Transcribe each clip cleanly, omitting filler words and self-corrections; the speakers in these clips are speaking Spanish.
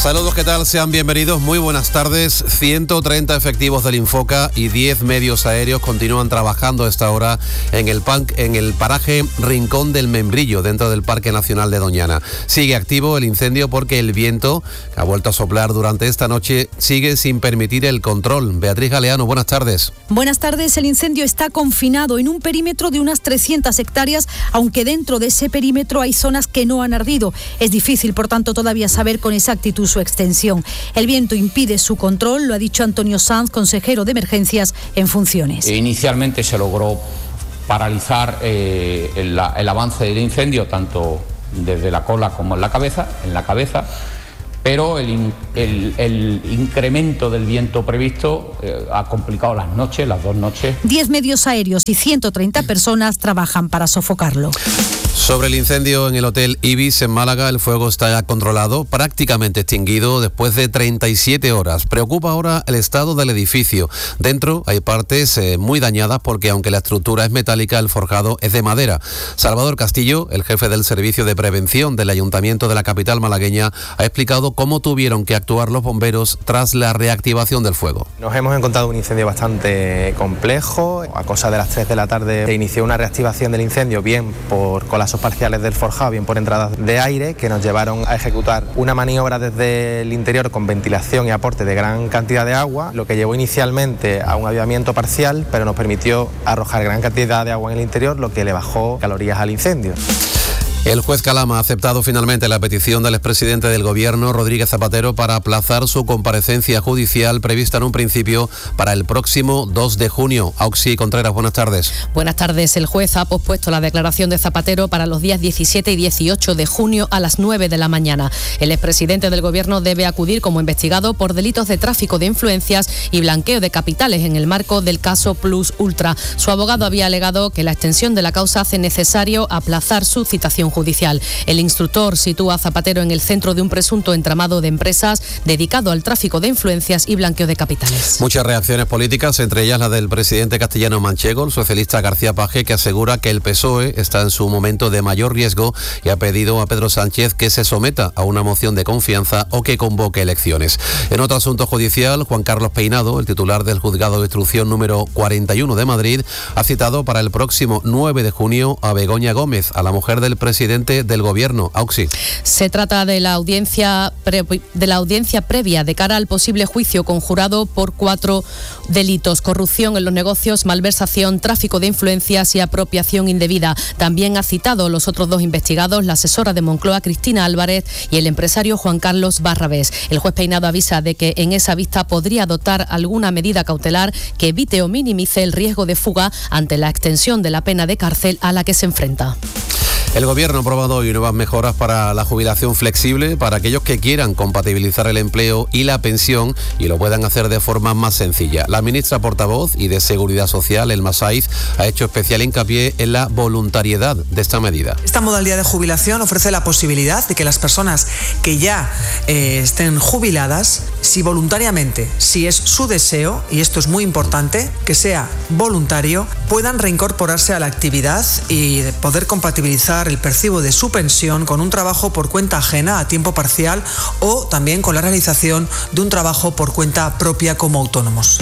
Saludos, ¿qué tal? Sean bienvenidos, muy buenas tardes. 130 efectivos del Infoca y 10 medios aéreos continúan trabajando a esta hora en el paraje Rincón del Membrillo, dentro del Parque Nacional de Doñana. Sigue activo el incendio porque el viento, que ha vuelto a soplar durante esta noche, sigue sin permitir el control. Beatriz Galeano, buenas tardes. Buenas tardes. El incendio está confinado en un perímetro de unas 300 hectáreas, aunque dentro de ese perímetro hay zonas que no han ardido. Es difícil, por tanto, todavía saber con exactitud su extensión. El viento impide su control, lo ha dicho Antonio Sanz, consejero de Emergencias en funciones. Inicialmente se logró paralizar el avance del incendio, tanto desde la cola como en la cabeza, pero el incremento del viento previsto ha complicado las dos noches. 10 medios aéreos y 130 personas trabajan para sofocarlo. Sobre el incendio en el Hotel Ibis en Málaga, el fuego está controlado, prácticamente extinguido después de 37 horas. Preocupa ahora el estado del edificio. Dentro hay partes muy dañadas porque, aunque la estructura es metálica, el forjado es de madera. Salvador Castillo, el jefe del Servicio de Prevención del Ayuntamiento de la capital malagueña, ha explicado cómo tuvieron que actuar los bomberos tras la reactivación del fuego. Nos hemos encontrado un incendio bastante complejo. A cosa de las 3 de la tarde se inició una reactivación del incendio, bien por colapsos parciales del forjado, bien por entradas de aire, que nos llevaron a ejecutar una maniobra desde el interior con ventilación y aporte de gran cantidad de agua, lo que llevó inicialmente a un avivamiento parcial, pero nos permitió arrojar gran cantidad de agua en el interior, lo que le bajó calorías al incendio. El juez Calama ha aceptado finalmente la petición del expresidente del Gobierno, Rodríguez Zapatero, para aplazar su comparecencia judicial prevista en un principio para el próximo 2 de junio. Auxi Contreras, buenas tardes. Buenas tardes. El juez ha pospuesto la declaración de Zapatero para los días 17 y 18 de junio a las 9 de la mañana. El expresidente del Gobierno debe acudir como investigado por delitos de tráfico de influencias y blanqueo de capitales en el marco del caso Plus Ultra. Su abogado había alegado que la extensión de la causa hace necesario aplazar su citación judicial. El instructor sitúa a Zapatero en el centro de un presunto entramado de empresas dedicado al tráfico de influencias y blanqueo de capitales. Muchas reacciones políticas, entre ellas la del presidente castellano manchego, el socialista García Paje, que asegura que el PSOE está en su momento de mayor riesgo y ha pedido a Pedro Sánchez que se someta a una moción de confianza o que convoque elecciones. En otro asunto judicial, Juan Carlos Peinado, el titular del Juzgado de Instrucción número 41 de Madrid, ha citado para el próximo 9 de junio a Begoña Gómez, a la mujer del presidente del Gobierno. Auxi. Se trata de la audiencia previa de cara al posible juicio conjurado por 4 delitos: corrupción en los negocios, malversación, tráfico de influencias y apropiación indebida. También ha citado los otros 2 investigados, la asesora de Moncloa, Cristina Álvarez, y el empresario Juan Carlos Barrabés. El juez Peinado avisa de que en esa vista podría adoptar alguna medida cautelar que evite o minimice el riesgo de fuga ante la extensión de la pena de cárcel a la que se enfrenta. El Gobierno ha aprobado hoy nuevas mejoras para la jubilación flexible para aquellos que quieran compatibilizar el empleo y la pensión y lo puedan hacer de forma más sencilla. La ministra portavoz y de Seguridad Social, Elma Saiz, ha hecho especial hincapié en la voluntariedad de esta medida. Esta modalidad de jubilación ofrece la posibilidad de que las personas que ya estén jubiladas, si voluntariamente, si es su deseo, y esto es muy importante, que sea voluntario, puedan reincorporarse a la actividad y poder compatibilizar el percibo de su pensión con un trabajo por cuenta ajena a tiempo parcial o también con la realización de un trabajo por cuenta propia como autónomos.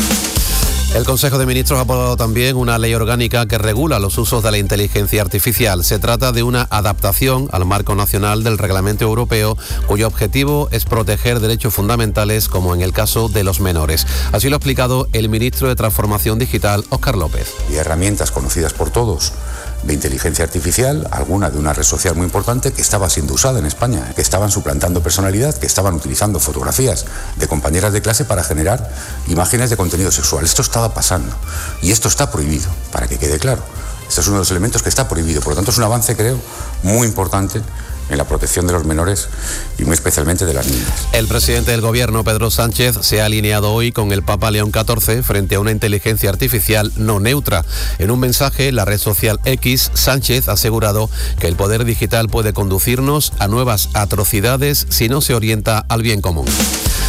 El Consejo de Ministros ha aprobado también una ley orgánica que regula los usos de la inteligencia artificial. Se trata de una adaptación al marco nacional del Reglamento Europeo, cuyo objetivo es proteger derechos fundamentales, como en el caso de los menores. Así lo ha explicado el ministro de Transformación Digital, Óscar López. Y herramientas conocidas por todos de inteligencia artificial, alguna de una red social muy importante que estaba siendo usada en España, que estaban suplantando personalidad, que estaban utilizando fotografías de compañeras de clase para generar imágenes de contenido sexual. Esto estaba pasando y esto está prohibido, para que quede claro. Este es uno de los elementos que está prohibido, por lo tanto es un avance, creo, muy importante en la protección de los menores y muy especialmente de las niñas. El presidente del Gobierno, Pedro Sánchez, se ha alineado hoy con el Papa León XIV frente a una inteligencia artificial no neutra. En un mensaje en la red social X, Sánchez ha asegurado que el poder digital puede conducirnos a nuevas atrocidades si no se orienta al bien común.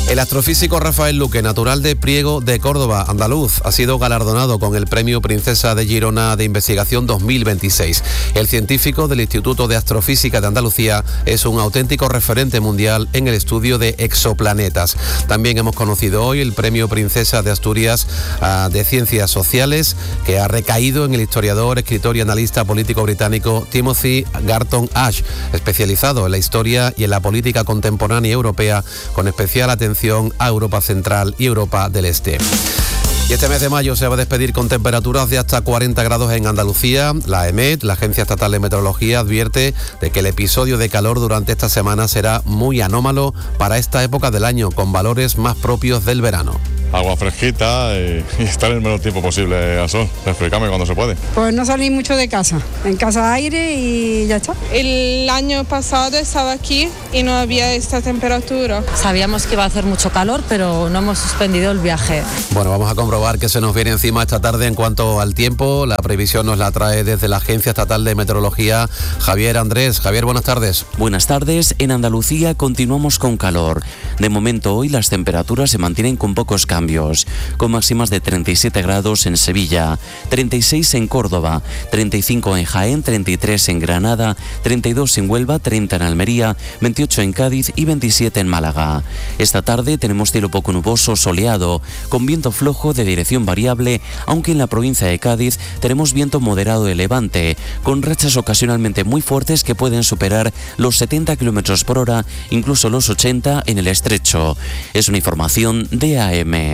El astrofísico Rafael Luque, natural de Priego de Córdoba, andaluz, ha sido galardonado con el Premio Princesa de Girona de Investigación 2026. El científico del Instituto de Astrofísica de Andalucía es un auténtico referente mundial en el estudio de exoplanetas. También hemos conocido hoy el Premio Princesa de Asturias de Ciencias Sociales, que ha recaído en el historiador, escritor y analista político británico Timothy Garton Ash, especializado en la historia y en la política contemporánea europea, con especial atención a Europa Central y Europa del Este. Y este mes de mayo se va a despedir con temperaturas de hasta 40 grados en Andalucía. La EMET, la Agencia Estatal de Meteorología, advierte de que el episodio de calor durante esta semana será muy anómalo para esta época del año, con valores más propios del verano. Agua fresquita y estar el menor tiempo posible al sol, refrescarme cuando se puede. Pues no salí mucho de casa, en casa aire y ya está. El año pasado estaba aquí y no había esta temperatura. Sabíamos que iba a hacer mucho calor, pero no hemos suspendido el viaje. Bueno, vamos a comprobar qué se nos viene encima esta tarde en cuanto al tiempo. La previsión nos la trae desde la Agencia Estatal de Meteorología Javier Andrés. Javier, buenas tardes. Buenas tardes. En Andalucía continuamos con calor. De momento hoy las temperaturas se mantienen con pocos cambios, con máximas de 37 grados en Sevilla, 36 en Córdoba, 35 en Jaén, 33 en Granada, 32 en Huelva, 30 en Almería, 28 en Cádiz y 27 en Málaga. Esta tarde tenemos cielo poco nuboso, soleado, con viento flojo de dirección variable, aunque en la provincia de Cádiz tenemos viento moderado de levante, con rachas ocasionalmente muy fuertes que pueden superar los 70 km por hora, incluso los 80 en el estrecho. Es una información de AM.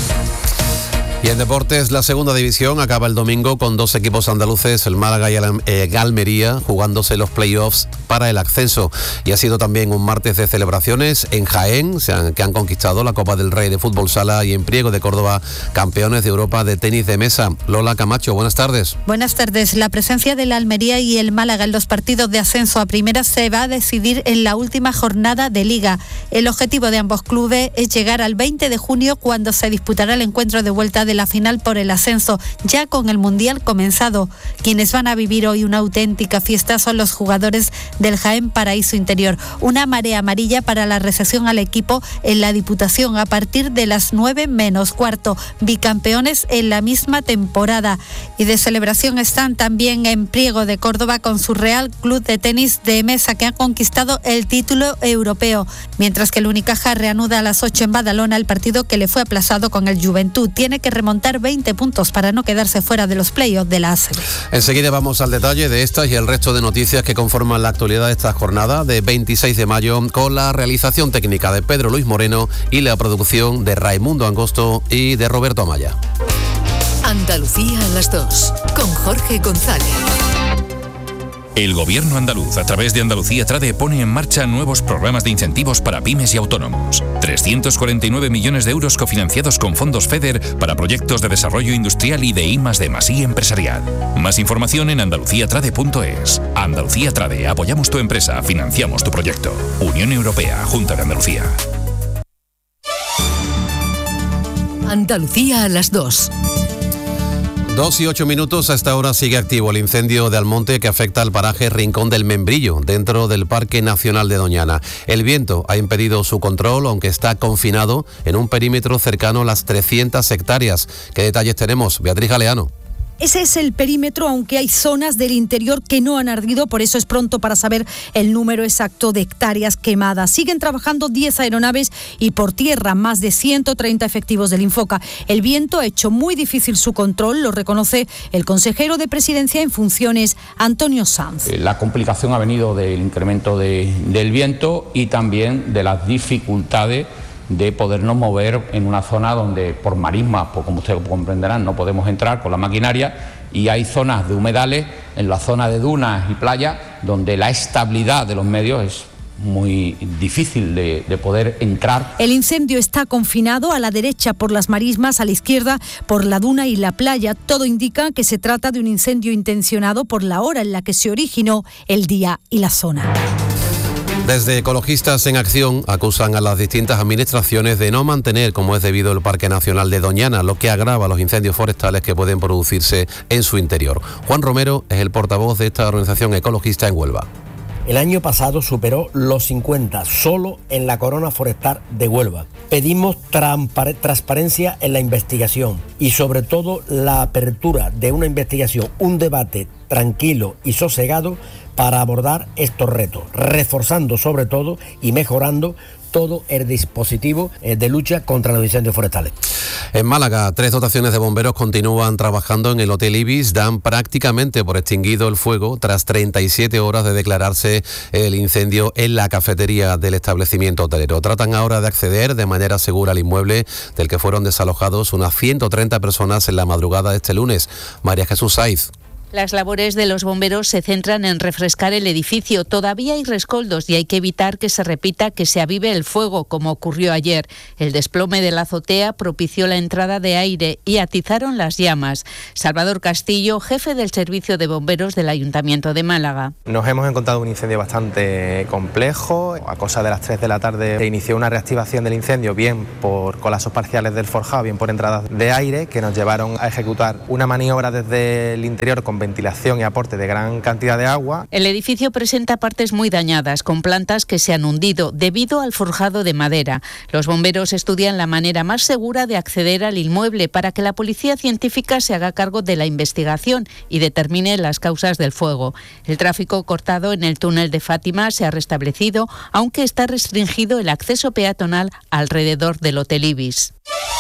Y en deportes, la segunda división acaba el domingo con dos equipos andaluces, el Málaga y el Almería, jugándose los playoffs para el ascenso. Y ha sido también un martes de celebraciones en Jaén, que han conquistado la Copa del Rey de Fútbol Sala, y en Priego de Córdoba, campeones de Europa de tenis de mesa. Lola Camacho, buenas tardes. Buenas tardes. La presencia de la Almería y el Málaga en los partidos de ascenso a primera se va a decidir en la última jornada de Liga. El objetivo de ambos clubes es llegar al 20 de junio, cuando se disputará el encuentro de vuelta de la final por el ascenso, ya con el Mundial comenzado. Quienes van a vivir hoy una auténtica fiesta son los jugadores del Jaén Paraíso Interior. Una marea amarilla para la recepción al equipo en la Diputación a partir de las 9 menos cuarto, bicampeones en la misma temporada. Y de celebración están también en Priego de Córdoba con su Real Club de Tenis de Mesa, que ha conquistado el título europeo, mientras que el Unicaja reanuda a las 8 en Badalona el partido que le fue aplazado con el Juventud. Tiene que remontar 20 puntos para no quedarse fuera de los playoffs de la ACB. Enseguida vamos al detalle de estas y el resto de noticias que conforman la actualidad de esta jornada de 26 de mayo, con la realización técnica de Pedro Luis Moreno y la producción de Raimundo Angosto y de Roberto Amaya. Andalucía a las 2, con Jorge González. El Gobierno andaluz, a través de Andalucía Trade, pone en marcha nuevos programas de incentivos para pymes y autónomos. 349 millones de euros cofinanciados con fondos FEDER para proyectos de desarrollo industrial y de I+D+I empresarial. Más información en andaluciatrade.es. Andalucía Trade, apoyamos tu empresa, financiamos tu proyecto. Unión Europea, Junta de Andalucía. Andalucía a las 2. 2 y 8 minutos. A esta hora sigue activo el incendio de Almonte que afecta al paraje Rincón del Membrillo, dentro del Parque Nacional de Doñana. El viento ha impedido su control, aunque está confinado en un perímetro cercano a las 300 hectáreas. ¿Qué detalles tenemos? Beatriz Galeano. Ese es el perímetro, aunque hay zonas del interior que no han ardido, por eso es pronto para saber el número exacto de hectáreas quemadas. Siguen trabajando 10 aeronaves y por tierra más de 130 efectivos del Infoca. El viento ha hecho muy difícil su control, lo reconoce el consejero de Presidencia en funciones, Antonio Sanz. La complicación ha venido del incremento del viento y también de las dificultades de podernos mover en una zona donde por marismas, pues como ustedes comprenderán, no podemos entrar con la maquinaria, y hay zonas de humedales, en la zona de dunas y playas, donde la estabilidad de los medios es muy difícil de poder entrar. El incendio está confinado a la derecha por las marismas, a la izquierda por la duna y la playa. Todo indica que se trata de un incendio intencionado por la hora en la que se originó, el día y la zona. Desde Ecologistas en Acción acusan a las distintas administraciones de no mantener como es debido el Parque Nacional de Doñana, lo que agrava los incendios forestales que pueden producirse en su interior. Juan Romero es el portavoz de esta organización ecologista en Huelva. El año pasado superó los 50, solo en la corona forestal de Huelva. Pedimos transparencia en la investigación y sobre todo la apertura de una investigación, un debate tranquilo y sosegado para abordar estos retos, reforzando sobre todo y mejorando todo el dispositivo de lucha contra los incendios forestales. En Málaga, 3 dotaciones de bomberos continúan trabajando en el Hotel Ibis, dan prácticamente por extinguido el fuego tras 37 horas de declararse el incendio en la cafetería del establecimiento hotelero. Tratan ahora de acceder de manera segura al inmueble del que fueron desalojados unas 130 personas en la madrugada de este lunes. María Jesús Saiz. Las labores de los bomberos se centran en refrescar el edificio. Todavía hay rescoldos y hay que evitar que se repita que se avive el fuego, como ocurrió ayer. El desplome de la azotea propició la entrada de aire y atizaron las llamas. Salvador Castillo, jefe del Servicio de Bomberos del Ayuntamiento de Málaga. Nos hemos encontrado un incendio bastante complejo. A cosa de las 3 de la tarde se inició una reactivación del incendio, bien por colapsos parciales del forjado, bien por entradas de aire, que nos llevaron a ejecutar una maniobra desde el interior con ventilación y aporte de gran cantidad de agua. El edificio presenta partes muy dañadas, con plantas que se han hundido debido al forjado de madera. Los bomberos estudian la manera más segura de acceder al inmueble para que la policía científica se haga cargo de la investigación y determine las causas del fuego. El tráfico cortado en el túnel de Fátima se ha restablecido, aunque está restringido el acceso peatonal alrededor del Hotel Ibis.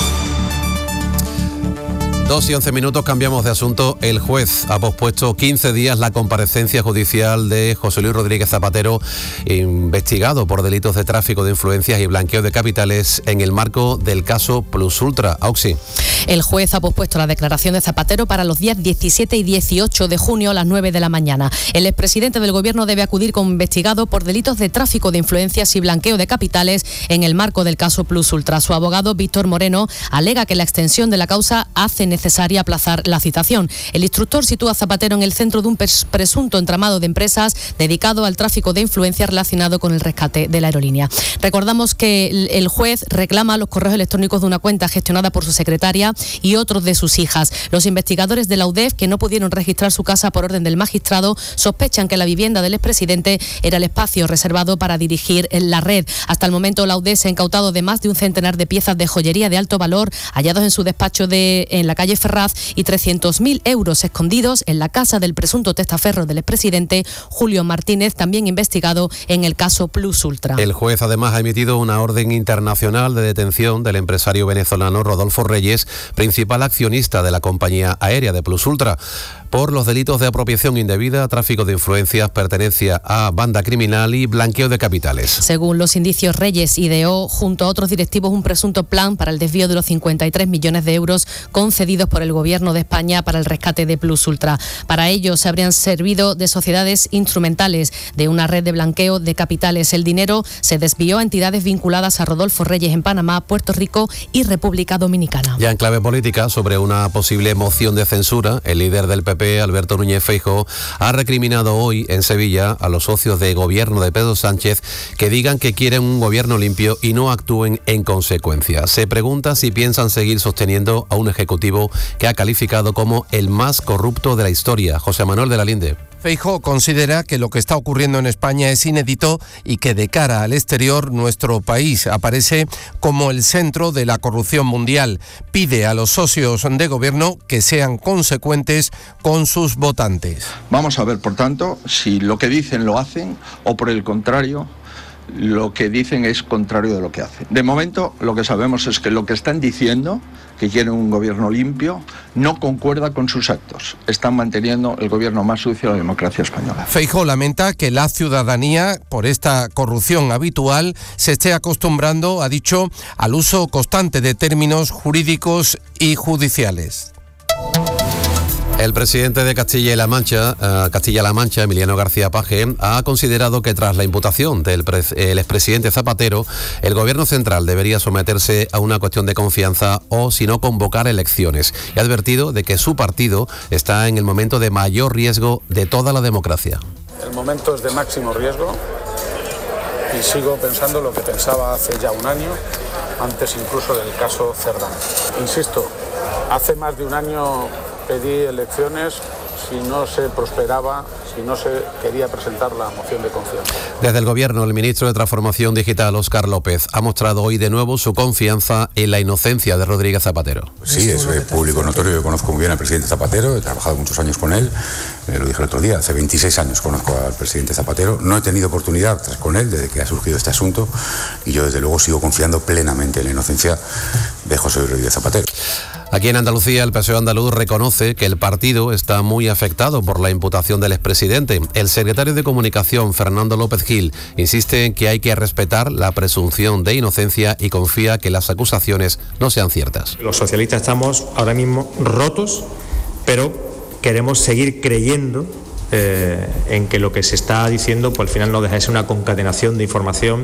2:11, cambiamos de asunto. El juez ha pospuesto 15 días la comparecencia judicial de José Luis Rodríguez Zapatero, investigado por delitos de tráfico de influencias y blanqueo de capitales en el marco del caso Plus Ultra. Auxi. El juez ha pospuesto la declaración de Zapatero para los días 17 y 18 de junio a las 9 de la mañana. El expresidente del Gobierno debe acudir como investigado por delitos de tráfico de influencias y blanqueo de capitales en el marco del caso Plus Ultra. Su abogado, Víctor Moreno, alega que la extensión de la causa hace necesaria aplazar la citación. El instructor sitúa a Zapatero en el centro de un presunto entramado de empresas dedicado al tráfico de influencias relacionado con el rescate de la aerolínea. Recordamos que el juez reclama los correos electrónicos de una cuenta gestionada por su secretaria y otros de sus hijas. Los investigadores de la UDEF, que no pudieron registrar su casa por orden del magistrado, sospechan que la vivienda del expresidente era el espacio reservado para dirigir la red. Hasta el momento, la UDEF se ha incautado de más de un centenar de piezas de joyería de alto valor hallados en su despacho en la calle Ferraz y 300.000 euros escondidos en la casa del presunto testaferro del expresidente Julio Martínez, también investigado en el caso Plus Ultra. El juez además ha emitido una orden internacional de detención del empresario venezolano Rodolfo Reyes, principal accionista de la compañía aérea de Plus Ultra, por los delitos de apropiación indebida, tráfico de influencias, pertenencia a banda criminal y blanqueo de capitales. Según los indicios, Reyes ideó junto a otros directivos un presunto plan para el desvío de los 53 millones de euros concedidos por el Gobierno de España para el rescate de Plus Ultra. Para ello se habrían servido de sociedades instrumentales de una red de blanqueo de capitales. El dinero se desvió a entidades vinculadas a Rodolfo Reyes en Panamá, Puerto Rico y República Dominicana. Ya en clave política, sobre una posible moción de censura, el líder del PP, Alberto Núñez Feijóo, ha recriminado hoy en Sevilla a los socios de gobierno de Pedro Sánchez que digan que quieren un gobierno limpio y no actúen en consecuencia. Se pregunta si piensan seguir sosteniendo a un ejecutivo que ha calificado como el más corrupto de la historia. José Manuel de la Linde. Feijóo considera que lo que está ocurriendo en España es inédito y que de cara al exterior nuestro país aparece como el centro de la corrupción mundial. Pide a los socios de gobierno que sean consecuentes con sus votantes. Vamos a ver, por tanto, si lo que dicen lo hacen o por el contrario, lo que dicen es contrario de lo que hacen. De momento, lo que sabemos es que lo que están diciendo, que quieren un gobierno limpio, no concuerda con sus actos. Están manteniendo el gobierno más sucio de la democracia española. Feijóo lamenta que la ciudadanía, por esta corrupción habitual, se esté acostumbrando, ha dicho, al uso constante de términos jurídicos y judiciales. El presidente de Castilla-La Mancha, Emiliano García Paje, ha considerado que tras la imputación del expresidente Zapatero, el gobierno central debería someterse a una cuestión de confianza o, si no, convocar elecciones. Y ha advertido de que su partido está en el momento de mayor riesgo de toda la democracia. El momento es de máximo riesgo y sigo pensando lo que pensaba hace ya un año, antes incluso del caso Cerdán. Insisto, hace más de un año pedí elecciones si no se prosperaba, si no se quería presentar la moción de confianza. Desde el Gobierno, el ministro de Transformación Digital, Óscar López, ha mostrado hoy de nuevo su confianza en la inocencia de Rodríguez Zapatero. Sí, es público notorio. Yo conozco muy bien al presidente Zapatero, he trabajado muchos años con él, lo dije el otro día, hace 26 años conozco al presidente Zapatero. No he tenido oportunidad de estar con él desde que ha surgido este asunto y yo desde luego sigo confiando plenamente en la inocencia de José Rodríguez Zapatero. Aquí en Andalucía, el PSOE andaluz reconoce que el partido está muy afectado por la imputación del expresidente. El secretario de Comunicación, Fernando López Gil, insiste en que hay que respetar la presunción de inocencia y confía que las acusaciones no sean ciertas. Los socialistas estamos ahora mismo rotos, pero queremos seguir creyendo en que lo que se está diciendo, pues al final no deja de ser una concatenación de información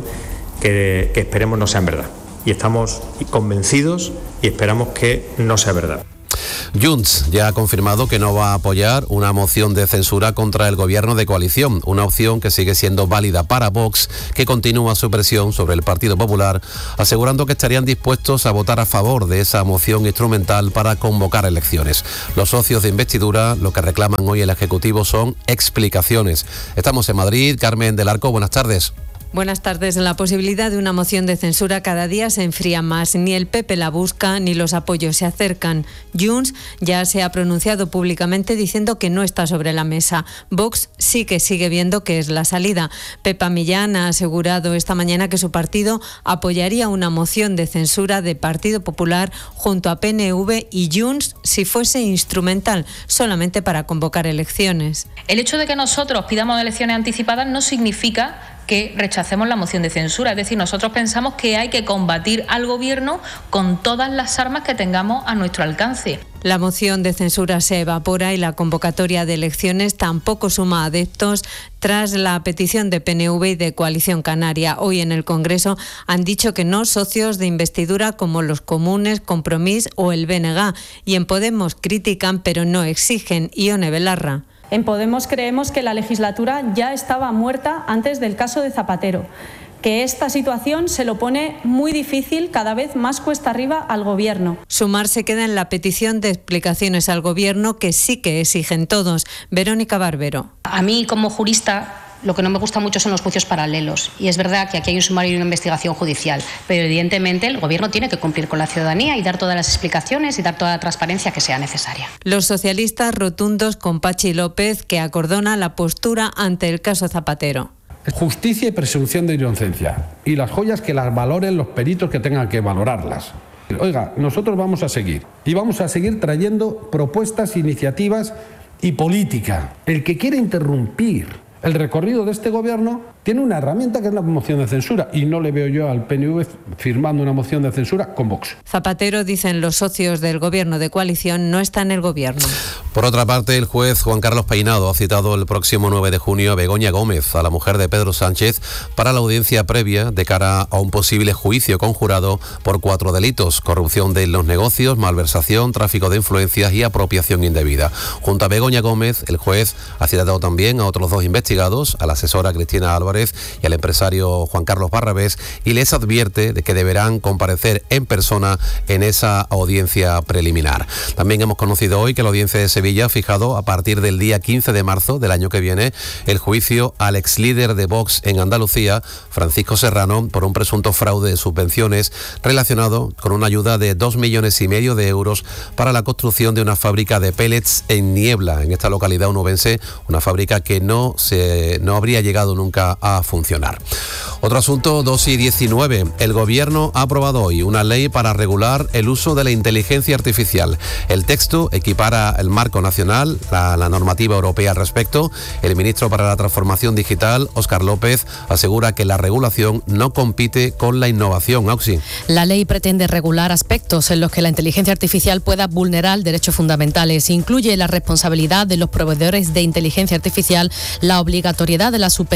que esperemos no sean verdad. Y estamos convencidos y esperamos que no sea verdad. Junts ya ha confirmado que no va a apoyar una moción de censura contra el gobierno de coalición, una opción que sigue siendo válida para Vox, que continúa su presión sobre el Partido Popular, asegurando que estarían dispuestos a votar a favor de esa moción instrumental para convocar elecciones. Los socios de investidura lo que reclaman hoy el Ejecutivo son explicaciones. Estamos en Madrid. Carmen del Arco, buenas tardes. Buenas tardes. La posibilidad de una moción de censura cada día se enfría más. Ni el PP la busca ni los apoyos se acercan. Junts ya se ha pronunciado públicamente diciendo que no está sobre la mesa. Vox sí que sigue viendo que es la salida. Pepa Millán ha asegurado esta mañana que su partido apoyaría una moción de censura de Partido Popular junto a PNV y Junts si fuese instrumental, solamente para convocar elecciones. El hecho de que nosotros pidamos elecciones anticipadas no significa que rechacemos la moción de censura. Es decir, nosotros pensamos que hay que combatir al gobierno con todas las armas que tengamos a nuestro alcance. La moción de censura se evapora y la convocatoria de elecciones tampoco suma adeptos tras la petición de PNV y de Coalición Canaria. Hoy en el Congreso han dicho que no socios de investidura como los Comunes, Compromís o el BNG. Y en Podemos critican pero no exigen. Ione Belarra. En Podemos creemos que la legislatura ya estaba muerta antes del caso de Zapatero, que esta situación se lo pone muy difícil, cada vez más cuesta arriba al Gobierno. Sumar se queda en la petición de explicaciones al Gobierno que sí que exigen todos. Verónica Barbero. A mí, como jurista, lo que no me gusta mucho son los juicios paralelos. Y es verdad que aquí hay un sumario y una investigación judicial, pero evidentemente el Gobierno tiene que cumplir con la ciudadanía y dar todas las explicaciones y dar toda la transparencia que sea necesaria. Los socialistas rotundos con Pachi López, que acordona la postura ante el caso Zapatero. Justicia y presunción de inocencia. Y las joyas que las valoren los peritos que tengan que valorarlas. Oiga, nosotros vamos a seguir. Y vamos a seguir trayendo propuestas, iniciativas y política. El que quiere interrumpir el recorrido de este gobierno tiene una herramienta que es la moción de censura y no le veo yo al PNV firmando una moción de censura con Vox. Zapatero, dicen los socios del gobierno de coalición, no está en el gobierno. Por otra parte, el juez Juan Carlos Peinado ha citado el próximo 9 de junio a Begoña Gómez, a la mujer de Pedro Sánchez, para la audiencia previa de cara a un posible juicio conjurado por 4 delitos: corrupción de los negocios, malversación, tráfico de influencias y apropiación indebida. Junto a Begoña Gómez, el juez ha citado también a otros 2 investigados, a la asesora Cristina Álvarez y al empresario Juan Carlos Barrabés, y les advierte de que deberán comparecer en persona en esa audiencia preliminar. También hemos conocido hoy que la audiencia de Sevilla ha fijado a partir del día 15 de marzo del año que viene el juicio al exlíder de Vox en Andalucía, Francisco Serrano, por un presunto fraude de subvenciones relacionado con una ayuda de 2,5 millones de euros para la construcción de una fábrica de pellets en Niebla, en esta localidad onubense, una fábrica que no habría llegado nunca a funcionar. Otro asunto, 2:19. El Gobierno ha aprobado hoy una ley para regular el uso de la inteligencia artificial. El texto equipara el marco nacional, la normativa europea al respecto. El ministro para la Transformación Digital, Óscar López, asegura que la regulación no compite con la innovación. Auxi. La ley pretende regular aspectos en los que la inteligencia artificial pueda vulnerar derechos fundamentales. Incluye la responsabilidad de los proveedores de inteligencia artificial, la obligatoriedad de la supervisión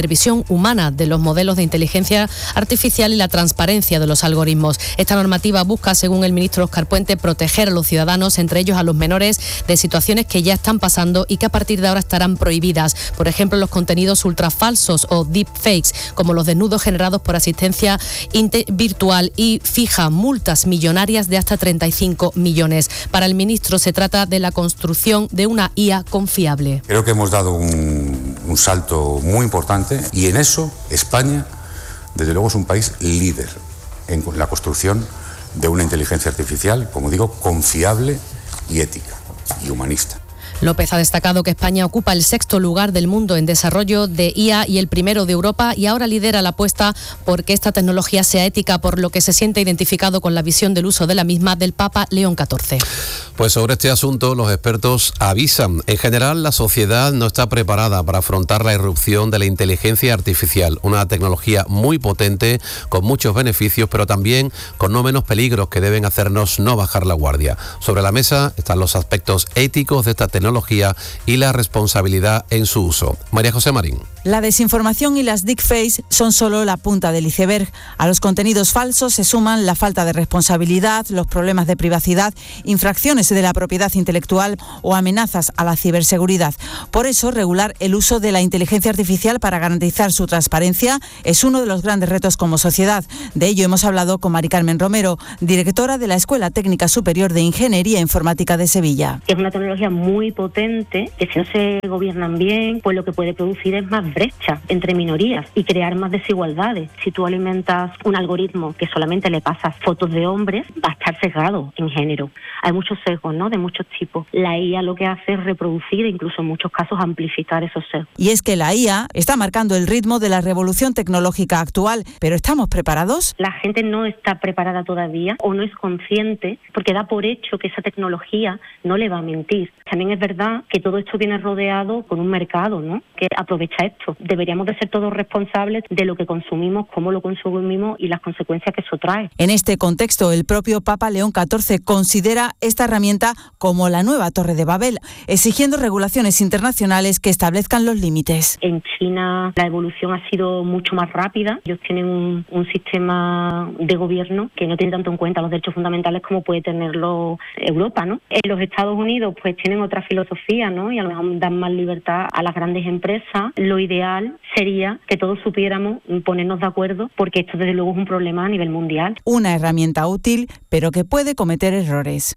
humana de los modelos de inteligencia artificial y la transparencia de los algoritmos. Esta normativa busca, según el ministro Óscar Puente, proteger a los ciudadanos, entre ellos a los menores, de situaciones que ya están pasando y que a partir de ahora estarán prohibidas. Por ejemplo, los contenidos ultrafalsos o deepfakes, como los desnudos generados por asistencia virtual, y fija multas millonarias de hasta 35 millones. Para el ministro se trata de la construcción de una IA confiable. Creo que hemos dado un salto muy importante y en eso España, desde luego, es un país líder en la construcción de una inteligencia artificial, como digo, confiable y ética y humanista. López ha destacado que España ocupa el 6º lugar del mundo en desarrollo de IA y el primero de Europa, y ahora lidera la apuesta por que esta tecnología sea ética, por lo que se siente identificado con la visión del uso de la misma del Papa León XIV. Pues sobre este asunto los expertos avisan. En general, la sociedad no está preparada para afrontar la irrupción de la inteligencia artificial, una tecnología muy potente, con muchos beneficios, pero también con no menos peligros que deben hacernos no bajar la guardia. Sobre la mesa están los aspectos éticos de esta tecnología y la responsabilidad en su uso. María José Marín. La desinformación y las deepfakes son solo la punta del iceberg. A los contenidos falsos se suman la falta de responsabilidad, los problemas de privacidad, infracciones de la propiedad intelectual o amenazas a la ciberseguridad. Por eso, regular el uso de la inteligencia artificial para garantizar su transparencia es uno de los grandes retos como sociedad. De ello hemos hablado con Mari Carmen Romero, directora de la Escuela Técnica Superior de Ingeniería Informática de Sevilla. Es una tecnología muy potente que, si no se gobiernan bien, pues lo que puede producir es más brecha entre minorías y crear más desigualdades. Si tú alimentas un algoritmo que solamente le pasas fotos de hombres, va a estar sesgado en género. Hay muchos sesgos, ¿no?, de muchos tipos. La IA lo que hace es reproducir e incluso en muchos casos amplificar esos sesgos. Y es que la IA está marcando el ritmo de la revolución tecnológica actual, pero ¿estamos preparados? La gente no está preparada todavía o no es consciente, porque da por hecho que esa tecnología no le va a mentir. También es verdad que todo esto viene rodeado con un mercado, ¿no?, que aprovecha esto. Deberíamos de ser todos responsables de lo que consumimos, cómo lo consumimos y las consecuencias que eso trae. En este contexto, el propio Papa León XIV considera esta herramienta como la nueva Torre de Babel, exigiendo regulaciones internacionales que establezcan los límites. En China la evolución ha sido mucho más rápida. Ellos tienen un sistema de gobierno que no tiene tanto en cuenta los derechos fundamentales como puede tenerlo Europa, ¿no? En los Estados Unidos pues tienen otra filosofía, ¿no?, y a lo mejor dan más libertad a las grandes empresas. Lo ideal sería que todos supiéramos ponernos de acuerdo, porque esto desde luego es un problema a nivel mundial. Una herramienta útil, pero que puede cometer errores.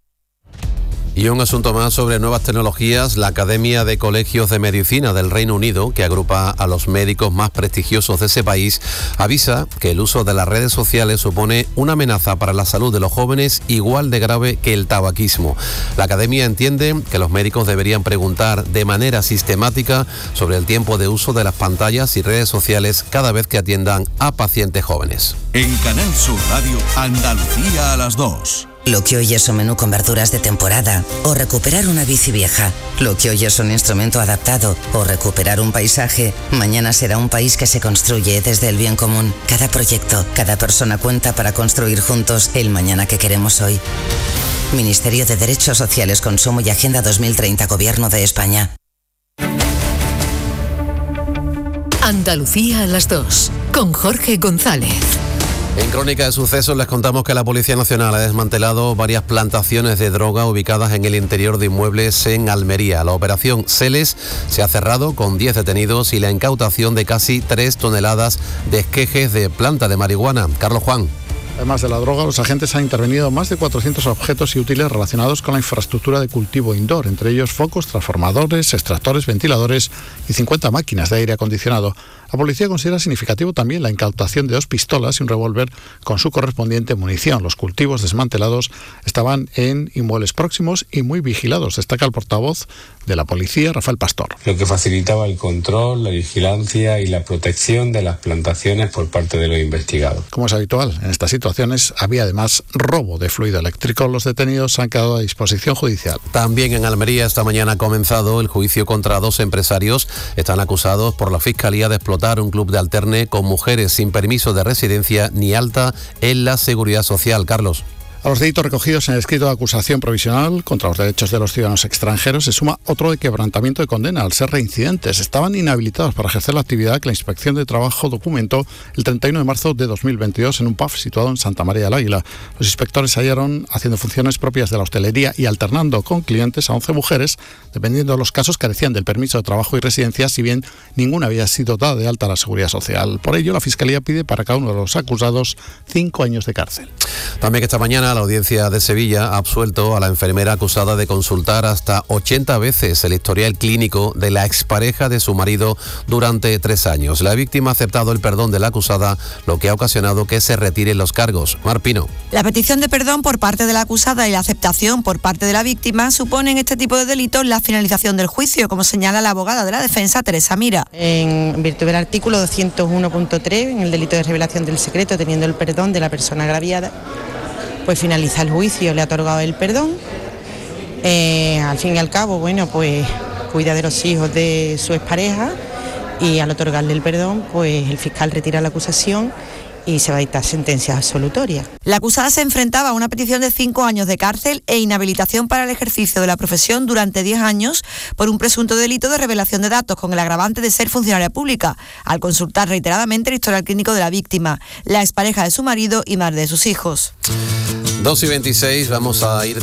Y un asunto más sobre nuevas tecnologías. La Academia de Colegios de Medicina del Reino Unido, que agrupa a los médicos más prestigiosos de ese país, avisa que el uso de las redes sociales supone una amenaza para la salud de los jóvenes igual de grave que el tabaquismo. La Academia entiende que los médicos deberían preguntar de manera sistemática sobre el tiempo de uso de las pantallas y redes sociales cada vez que atiendan a pacientes jóvenes. En Canal Sur Radio, Andalucía a las 2. Lo que hoy es un menú con verduras de temporada, o recuperar una bici vieja. Lo que hoy es un instrumento adaptado, o recuperar un paisaje, mañana será un país que se construye desde el bien común. Cada proyecto, cada persona cuenta para construir juntos el mañana que queremos hoy. Ministerio de Derechos Sociales, Consumo y Agenda 2030, Gobierno de España. Andalucía a las 2, con Jorge González. En Crónica de Sucesos les contamos que la Policía Nacional ha desmantelado varias plantaciones de droga ubicadas en el interior de inmuebles en Almería. La operación Celes se ha cerrado con 10 detenidos y la incautación de casi 3 toneladas de esquejes de planta de marihuana. Carlos Juan. Además de la droga, los agentes han intervenido más de 400 objetos y útiles relacionados con la infraestructura de cultivo indoor, entre ellos focos, transformadores, extractores, ventiladores y 50 máquinas de aire acondicionado. La policía considera significativo también la incautación de 2 pistolas y un revólver con su correspondiente munición. Los cultivos desmantelados estaban en inmuebles próximos y muy vigilados, destaca el portavoz de la policía, Rafael Pastor. Lo que facilitaba el control, la vigilancia y la protección de las plantaciones por parte de los investigados. Como es habitual en estas situaciones, había además robo de fluido eléctrico. Los detenidos han quedado a disposición judicial. También en Almería esta mañana ha comenzado el juicio contra 2 empresarios. Están acusados por la Fiscalía de explotar un club de alterne con mujeres sin permiso de residencia ni alta en la Seguridad Social. Carlos. A los delitos recogidos en el escrito de acusación provisional contra los derechos de los ciudadanos extranjeros se suma otro de quebrantamiento de condena al ser reincidentes. Estaban inhabilitados para ejercer la actividad que la Inspección de Trabajo documentó el 31 de marzo de 2022 en un pub situado en Santa María del Águila. Los inspectores hallaron haciendo funciones propias de la hostelería y alternando con clientes a 11 mujeres, dependiendo de los casos, carecían del permiso de trabajo y residencia, si bien ninguna había sido dada de alta a la Seguridad Social. Por ello, la Fiscalía pide para cada uno de los acusados 5 años de cárcel. También que esta mañana la Audiencia de Sevilla ha absuelto a la enfermera acusada de consultar hasta 80 veces el historial clínico de la expareja de su marido durante 3 años. La víctima ha aceptado el perdón de la acusada, lo que ha ocasionado que se retiren los cargos. Mar Pino. La petición de perdón por parte de la acusada y la aceptación por parte de la víctima suponen este tipo de delitos la finalización del juicio, como señala la abogada de la defensa, Teresa Mira. En virtud del artículo 201.3, en el delito de revelación del secreto, teniendo el perdón de la persona agraviada, pues finaliza el juicio, le ha otorgado el perdón. Al fin y al cabo, bueno, pues cuida de los hijos de su expareja y al otorgarle el perdón, pues el fiscal retira la acusación y se va a dictar sentencia absolutoria. La acusada se enfrentaba a una petición de 5 años de cárcel e inhabilitación para el ejercicio de la profesión durante 10 años por un presunto delito de revelación de datos con el agravante de ser funcionaria pública, al consultar reiteradamente el historial clínico de la víctima, la expareja de su marido y madre de sus hijos. 2:26, vamos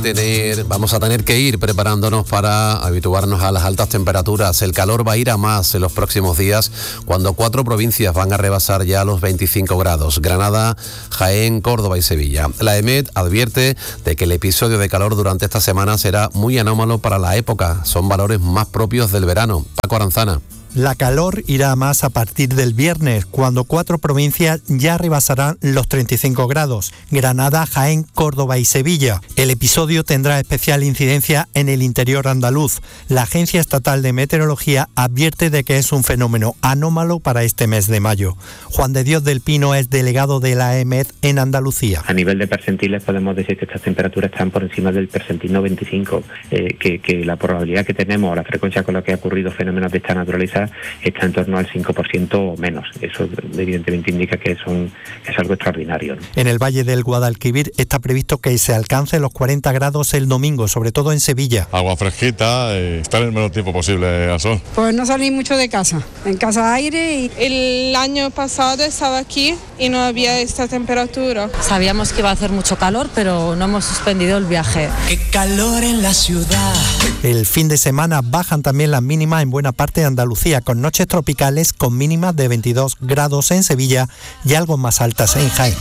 a tener que ir preparándonos para habituarnos a las altas temperaturas. El calor va a ir a más en los próximos días, cuando 4 provincias van a rebasar ya los 25 grados: Granada, Jaén, Córdoba y Sevilla. La EMET advierte de que el episodio de calor durante esta semana será muy anómalo para la época. Son valores más propios del verano. Paco Aranzana. La calor irá a más a partir del viernes, cuando 4 provincias ya rebasarán los 35 grados: Granada, Jaén, Córdoba y Sevilla. El episodio tendrá especial incidencia en el interior andaluz. La Agencia Estatal de Meteorología advierte de que es un fenómeno anómalo para este mes de mayo. Juan de Dios del Pino es delegado de la EMET en Andalucía. A nivel de percentiles podemos decir que estas temperaturas están por encima del percentil 95, que la probabilidad que tenemos, la frecuencia con la que ha ocurrido fenómenos de esta naturaleza, está en torno al 5% o menos. Eso evidentemente indica que es algo extraordinario, ¿no? En el Valle del Guadalquivir está previsto que se alcance los 40 grados el domingo, sobre todo en Sevilla. Agua fresquita, estar el menor tiempo posible al sol. Pues no salí mucho de casa, en casa aire. El año pasado estaba aquí y no había esta temperatura. Sabíamos que iba a hacer mucho calor, pero no hemos suspendido el viaje. ¡Qué calor en la ciudad! El fin de semana bajan también las mínimas en buena parte de Andalucía, con noches tropicales con mínimas de 22 grados en Sevilla y algo más altas en Jaén.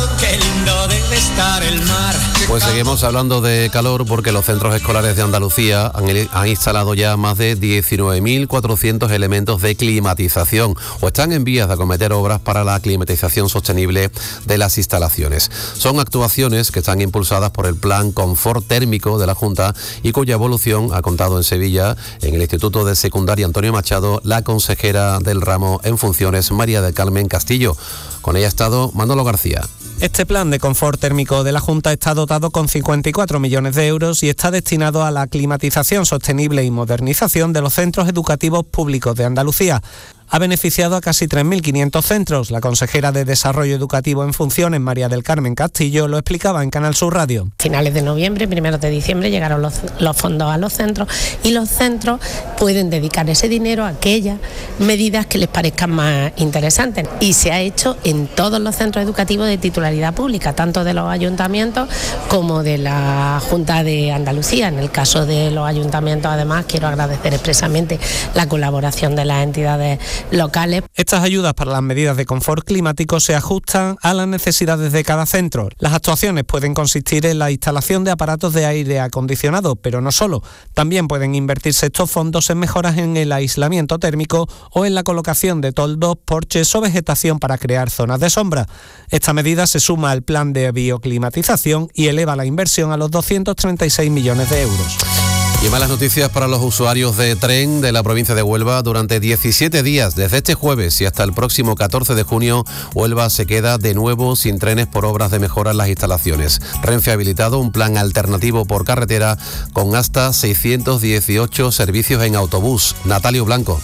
Pues seguimos hablando de calor porque los centros escolares de Andalucía han instalado ya más de 19.400 elementos de climatización o están en vías de acometer obras para la climatización sostenible de las instalaciones. Son actuaciones que están impulsadas por el Plan Confort Térmico de la Junta y cuya evolución ha contado en Sevilla, en el Instituto de Secundaria Antonio Machado, la consejera del ramo en funciones, María del Carmen Castillo. Con ella ha estado Manolo García. Este plan de confort térmico de la Junta está dotado con 54 millones de euros y está destinado a la climatización sostenible y modernización de los centros educativos públicos de Andalucía. Ha beneficiado a casi 3.500 centros. La consejera de Desarrollo Educativo en funciones, María del Carmen Castillo, lo explicaba en Canal Sur Radio. Finales de noviembre, primeros de diciembre llegaron los fondos a los centros y los centros pueden dedicar ese dinero a aquellas medidas que les parezcan más interesantes. Y se ha hecho en todos los centros educativos de titularidad pública, tanto de los ayuntamientos como de la Junta de Andalucía. En el caso de los ayuntamientos, además, quiero agradecer expresamente la colaboración de las entidades locales. Estas ayudas para las medidas de confort climático se ajustan a las necesidades de cada centro. Las actuaciones pueden consistir en la instalación de aparatos de aire acondicionado, pero no solo. También pueden invertirse estos fondos en mejoras en el aislamiento térmico o en la colocación de toldos, porches o vegetación para crear zonas de sombra. Esta medida se suma al plan de bioclimatización y eleva la inversión a los 236 millones de euros. Y malas noticias para los usuarios de tren de la provincia de Huelva. Durante 17 días, desde este jueves y hasta el próximo 14 de junio, Huelva se queda de nuevo sin trenes por obras de mejora en las instalaciones. Renfe ha habilitado un plan alternativo por carretera con hasta 618 servicios en autobús. Natalio Blanco.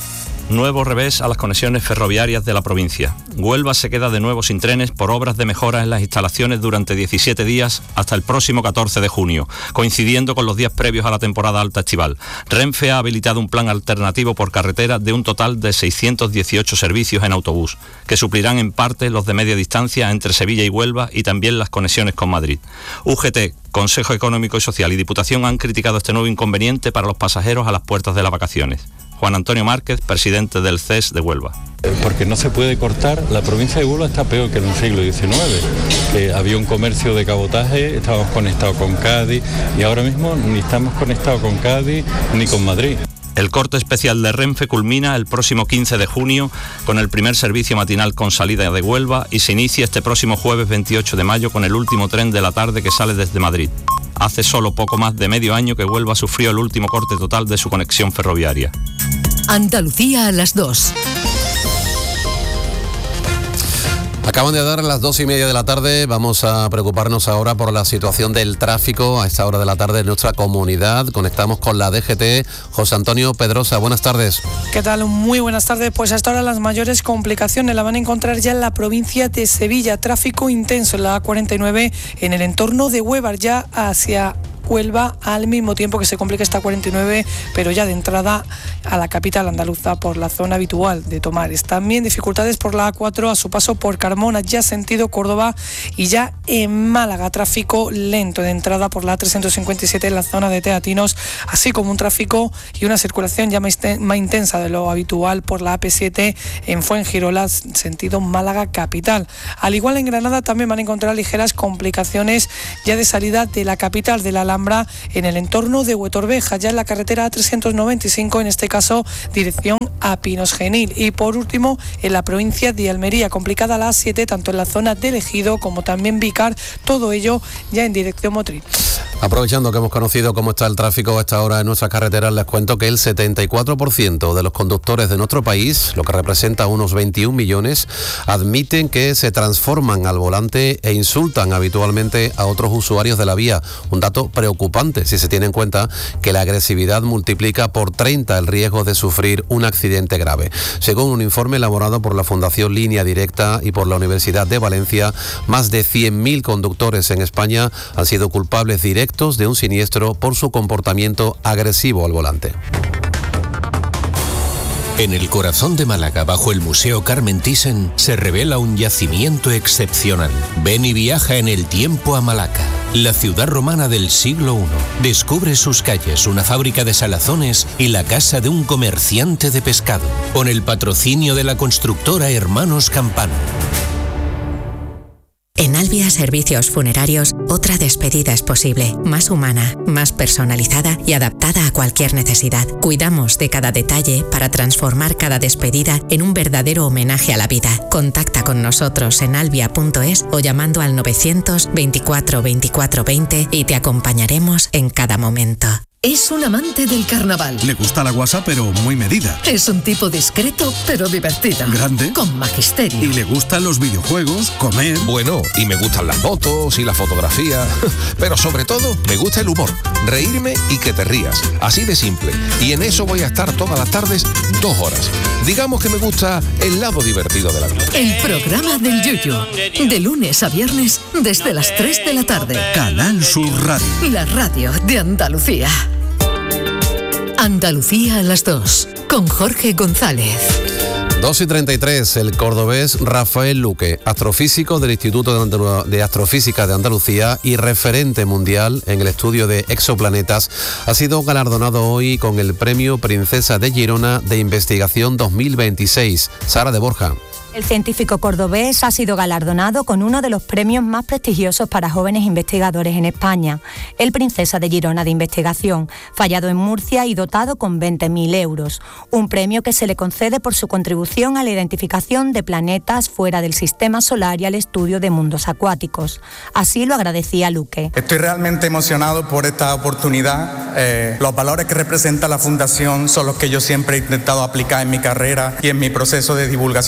Nuevo revés a las conexiones ferroviarias de la provincia. Huelva se queda de nuevo sin trenes por obras de mejora en las instalaciones durante 17 días hasta el próximo 14 de junio, coincidiendo con los días previos a la temporada alta estival. Renfe ha habilitado un plan alternativo por carretera de un total de 618 servicios en autobús, que suplirán en parte los de media distancia entre Sevilla y Huelva y también las conexiones con Madrid. UGT, Consejo Económico y Social y Diputación han criticado este nuevo inconveniente para los pasajeros a las puertas de las vacaciones. Juan Antonio Márquez, presidente del CES de Huelva. Porque no se puede cortar, la provincia de Huelva está peor que en el siglo XIX. Había un comercio de cabotaje, estábamos conectados con Cádiz y ahora mismo ni estamos conectados con Cádiz ni con Madrid. El corte especial de Renfe culmina el próximo 15 de junio con el primer servicio matinal con salida de Huelva y se inicia este próximo jueves 28 de mayo con el último tren de la tarde que sale desde Madrid. Hace solo poco más de medio año que Huelva sufrió el último corte total de su conexión ferroviaria. Andalucía a las 2. Acaban de dar las 2:30 de la tarde. Vamos a preocuparnos ahora por la situación del tráfico a esta hora de la tarde en nuestra comunidad. Conectamos con la DGT. José Antonio Pedrosa, buenas tardes. ¿Qué tal? Muy buenas tardes. Pues hasta ahora las mayores complicaciones la van a encontrar ya en la provincia de Sevilla. Tráfico intenso en la A49 en el entorno de Huevar, ya hacia Huelva, al mismo tiempo que se complica esta 49, pero ya de entrada a la capital andaluza por la zona habitual de Tomares. También dificultades por la A4 a su paso por Carmona, ya sentido Córdoba, y ya en Málaga tráfico lento de entrada por la A357 en la zona de Teatinos, así como un tráfico y una circulación ya más intensa de lo habitual por la AP7 en Fuengirola, sentido Málaga capital. Al igual en Granada también van a encontrar ligeras complicaciones ya de salida de la capital de la Alhambra en el entorno de Huetorveja, ya en la carretera A395, en este caso dirección a Pinos Genil. Y por último, en la provincia de Almería, complicada la A7, tanto en la zona de Ejido como también Vícar, todo ello ya en dirección Motril. Aprovechando que hemos conocido cómo está el tráfico a esta hora en nuestras carreteras, les cuento que el 74% de los conductores de nuestro país, lo que representa unos 21 millones, admiten que se transforman al volante e insultan habitualmente a otros usuarios de la vía. Un dato preocupante si se tiene en cuenta que la agresividad multiplica por 30 el riesgo de sufrir un accidente grave. Según un informe elaborado por la Fundación Línea Directa y por la Universidad de Valencia, más de 100.000 conductores en España han sido culpables directos de un siniestro por su comportamiento agresivo al volante. En el corazón de Málaga, bajo el Museo Carmen Thyssen, se revela un yacimiento excepcional. Ven y viaja en el tiempo a Malaca, la ciudad romana del siglo I. Descubre sus calles, una fábrica de salazones y la casa de un comerciante de pescado, con el patrocinio de la constructora Hermanos Campano. En Albia Servicios Funerarios, otra despedida es posible, más humana, más personalizada y adaptada a cualquier necesidad. Cuidamos de cada detalle para transformar cada despedida en un verdadero homenaje a la vida. Contacta con nosotros en albia.es o llamando al 900 24 24 20 y te acompañaremos en cada momento. Es un amante del carnaval. Le gusta la guasa, pero muy medida. Es un tipo discreto, pero divertido. Grande. Con magisterio. Y le gustan los videojuegos, comer. Bueno, y me gustan las motos y la fotografía. Pero sobre todo, me gusta el humor. Reírme y que te rías. Así de simple. Y en eso voy a estar todas las tardes 2 horas. Digamos que me gusta el lado divertido de la vida. El programa del Yuyu. De lunes a viernes, desde las 3 de la tarde. Canal Sur Radio. La radio de Andalucía. Andalucía a las 2, con Jorge González. 2:33, el cordobés Rafael Luque, astrofísico del Instituto de Astrofísica de Andalucía y referente mundial en el estudio de exoplanetas, ha sido galardonado hoy con el Premio Princesa de Girona de Investigación 2026. Sara de Borja. El científico cordobés ha sido galardonado con uno de los premios más prestigiosos para jóvenes investigadores en España, el Princesa de Girona de Investigación, fallado en Murcia y dotado con 20.000 euros. Un premio que se le concede por su contribución a la identificación de planetas fuera del sistema solar y al estudio de mundos acuáticos. Así lo agradecía Luque. Estoy realmente emocionado por esta oportunidad. Los valores que representa la Fundación son los que yo siempre he intentado aplicar en mi carrera y en mi proceso de divulgación científica.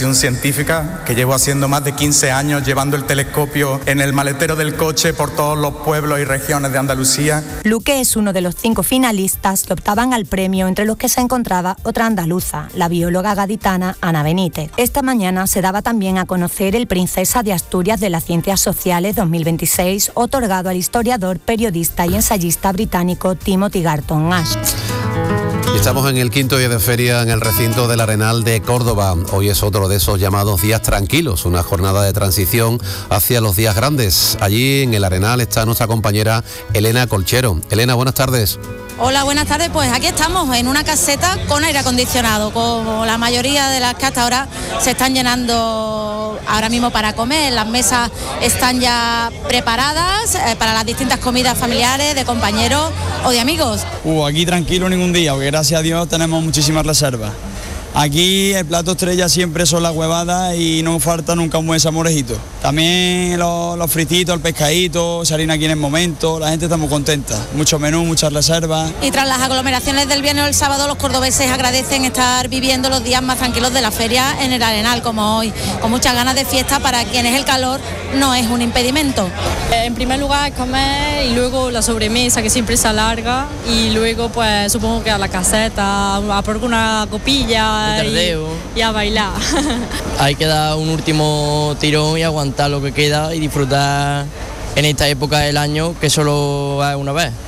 científica que llevo haciendo más de 15 años, llevando el telescopio en el maletero del coche por todos los pueblos y regiones de Andalucía. Luque es uno de los 5 finalistas que optaban al premio, entre los que se encontraba otra andaluza, la bióloga gaditana Ana Benítez. Esta mañana se daba también a conocer el Princesa de Asturias de las Ciencias Sociales 2026, otorgado al historiador, periodista y ensayista británico Timothy Garton Ash. Y estamos en el 5º día de feria en el recinto del Arenal de Córdoba. Hoy es otro de esos llamados días tranquilos, una jornada de transición hacia los días grandes. Allí en el Arenal está nuestra compañera Elena Colchero. Elena, buenas tardes. Hola, buenas tardes. Pues aquí estamos en una caseta con aire acondicionado, como la mayoría de las que hasta ahora se están llenando ahora mismo para comer. Las mesas están ya preparadas para las distintas comidas familiares, de compañeros o de amigos. Aquí tranquilo ningún día, porque gracias a Dios tenemos muchísimas reservas. Aquí el plato estrella siempre son las huevadas y no falta nunca un buen salmorejito. También los frititos, el pescadito, salir aquí en el momento, la gente está muy contenta. Mucho menú, muchas reservas. Y tras las aglomeraciones del viernes o el sábado, los cordobeses agradecen estar viviendo los días más tranquilos de la feria en el Arenal, como hoy, con muchas ganas de fiesta para quienes el calor no es un impedimento. En primer lugar comer y luego la sobremesa, que siempre se alarga, y luego pues supongo que a la caseta, a por una copilla y a bailar. Hay que dar un último tirón y aguantar lo que queda y disfrutar en esta época del año, que solo es una vez.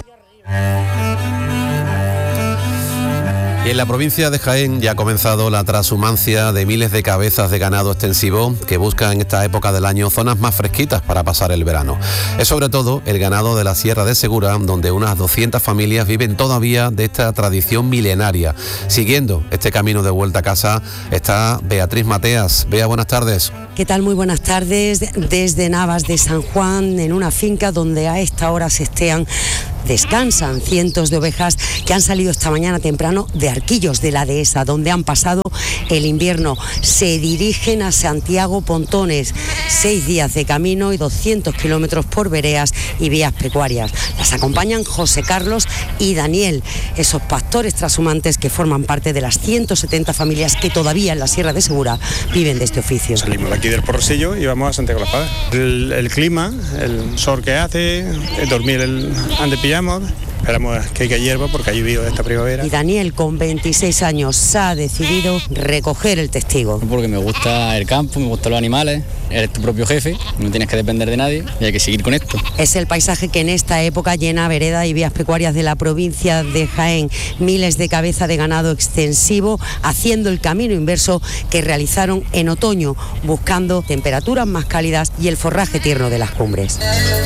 Y en la provincia de Jaén ya ha comenzado la transhumancia de miles de cabezas de ganado extensivo que buscan en esta época del año zonas más fresquitas para pasar el verano. Es sobre todo el ganado de la Sierra de Segura, donde unas 200 familias viven todavía de esta tradición milenaria. Siguiendo este camino de vuelta a casa está Beatriz Mateas. Bea, buenas tardes. ¿Qué tal? Muy buenas tardes. Desde Navas de San Juan, en una finca donde a esta hora descansan cientos de ovejas que han salido esta mañana temprano de Arquillos, de la Dehesa, donde han pasado el invierno. Se dirigen a Santiago Pontones, 6 días de camino y 200 kilómetros por veredas y vías pecuarias. Las acompañan José Carlos y Daniel, esos pastores trashumantes que forman parte de las 170 familias que todavía en la Sierra de Segura viven de este oficio. Salimos de aquí del Porrosillo y vamos a Santiago de la Espada. El clima, el sol que hace, el dormir antes pillamos. Esperamos que haya hierba porque ha llovido esta primavera. Y Daniel, con 26 años, ha decidido recoger el testigo. Porque me gusta el campo, me gustan los animales, eres tu propio jefe, no tienes que depender de nadie y hay que seguir con esto. Es el paisaje que en esta época llena veredas y vías pecuarias de la provincia de Jaén. Miles de cabezas de ganado extensivo haciendo el camino inverso que realizaron en otoño, buscando temperaturas más cálidas y el forraje tierno de las cumbres.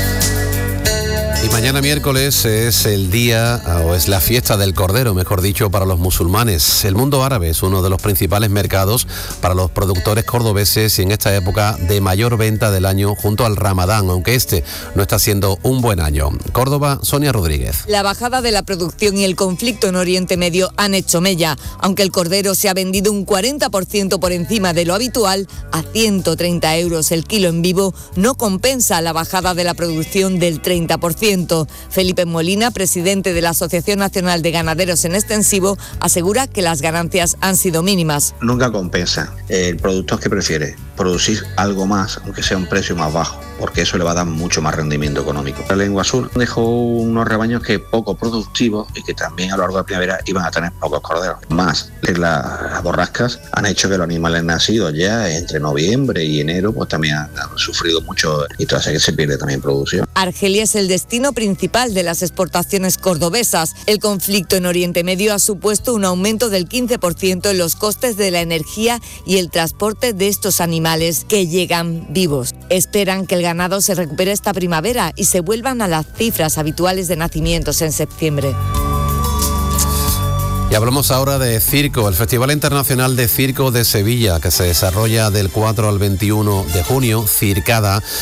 Y mañana miércoles es el día, o es la fiesta del Cordero, mejor dicho, para los musulmanes. El mundo árabe es uno de los principales mercados para los productores cordobeses y en esta época de mayor venta del año junto al Ramadán, aunque este no está siendo un buen año. Córdoba, Sonia Rodríguez. La bajada de la producción y el conflicto en Oriente Medio han hecho mella. Aunque el cordero se ha vendido un 40% por encima de lo habitual, a 130 euros el kilo en vivo, no compensa la bajada de la producción del 30%. Felipe Molina, presidente de la Asociación Nacional de Ganaderos en Extensivo, asegura que las ganancias han sido mínimas. Nunca compensa. El productor que prefiere producir algo más, aunque sea un precio más bajo, porque eso le va a dar mucho más rendimiento económico. La Lengua Sur dejó unos rebaños que poco productivos y que también a lo largo de la primavera iban a tener pocos corderos. Más, las borrascas han hecho que los animales nacidos ya entre noviembre y enero pues también han sufrido mucho y tras que se pierde también producción. Argelia es el destino principal de las exportaciones cordobesas. El conflicto en Oriente Medio ha supuesto un aumento del 15% en los costes de la energía y el transporte de estos animales que llegan vivos. Esperan que el ganado se recupere esta primavera y se vuelvan a las cifras habituales de nacimientos en septiembre. Y hablamos ahora de circo, el Festival Internacional de Circo de Sevilla, que se desarrolla del 4 al 21 de junio, Circada,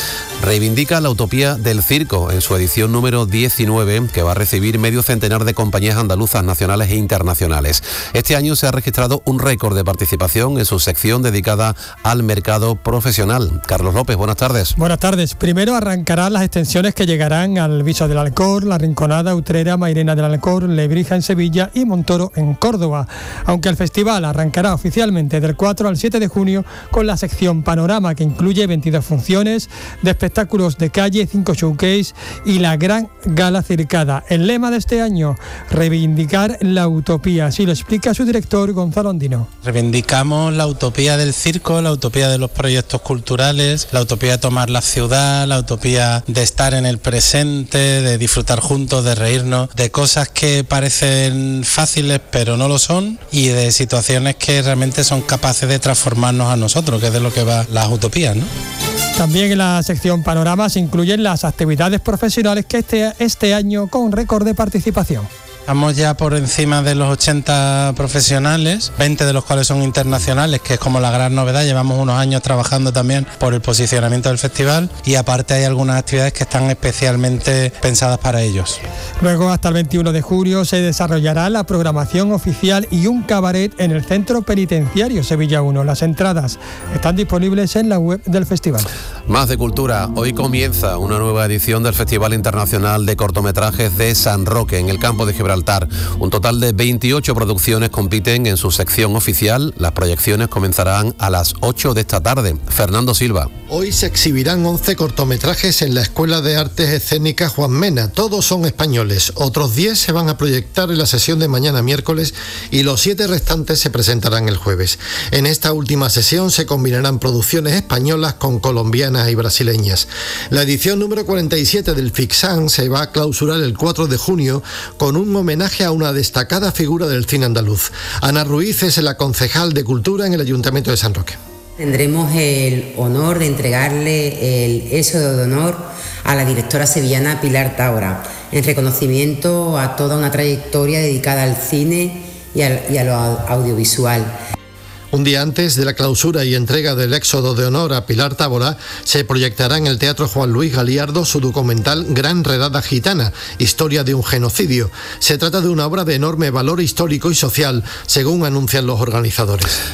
reivindica la utopía del circo en su edición número 19, que va a recibir medio centenar de compañías andaluzas nacionales e internacionales. Este año se ha registrado un récord de participación en su sección dedicada al mercado profesional. Carlos López, buenas tardes. Buenas tardes. Primero arrancarán las extensiones que llegarán al Viso del Alcor, La Rinconada, Utrera, Mairena del Alcor, Lebrija en Sevilla y Montoro en Córdoba. Aunque el festival arrancará oficialmente del 4 al 7 de junio con la sección Panorama, que incluye 22 funciones de espectáculos de calle, 5 showcase y la gran gala circada. El lema de este año, reivindicar la utopía, así lo explica su director Gonzalo Andino. Reivindicamos la utopía del circo, la utopía de los proyectos culturales, la utopía de tomar la ciudad, la utopía de estar en el presente, de disfrutar juntos, de reírnos, de cosas que parecen fáciles pero no lo son, y de situaciones que realmente son capaces de transformarnos a nosotros, que es de lo que va las utopías, ¿no? También en la sección Panorama se incluyen las actividades profesionales que este año con récord de participación. Estamos ya por encima de los 80 profesionales, 20 de los cuales son internacionales, que es como la gran novedad. Llevamos unos años trabajando también por el posicionamiento del festival, y aparte hay algunas actividades que están especialmente pensadas para ellos. Luego, hasta el 21 de julio, se desarrollará la programación oficial y un cabaret en el Centro Penitenciario Sevilla 1. Las entradas están disponibles en la web del festival. Más de cultura. Hoy comienza una nueva edición del Festival Internacional de Cortometrajes de San Roque, en el campo de Gibraltar. Un total de 28 producciones compiten en su sección oficial. Las proyecciones comenzarán a las 8 de esta tarde. Fernando Silva. Hoy se exhibirán 11 cortometrajes en la Escuela de Artes Escénicas Juan Mena. Todos son españoles. Otros 10 se van a proyectar en la sesión de mañana miércoles y los 7 restantes se presentarán el jueves. En esta última sesión se combinarán producciones españolas con colombianas y brasileñas. La edición número 47 del FICSAN se va a clausurar el 4 de junio con un homenaje a una destacada figura del cine andaluz. Ana Ruiz es la concejal de Cultura en el Ayuntamiento de San Roque. Tendremos el honor de entregarle el Éxodo de Honor a la directora sevillana Pilar Taura, en reconocimiento a toda una trayectoria dedicada al cine y a lo audiovisual. Un día antes de la clausura y entrega del Éxodo de Honor a Pilar Tábora, se proyectará en el Teatro Juan Luis Galiardo su documental Gran Redada Gitana, historia de un genocidio. Se trata de una obra de enorme valor histórico y social, según anuncian los organizadores.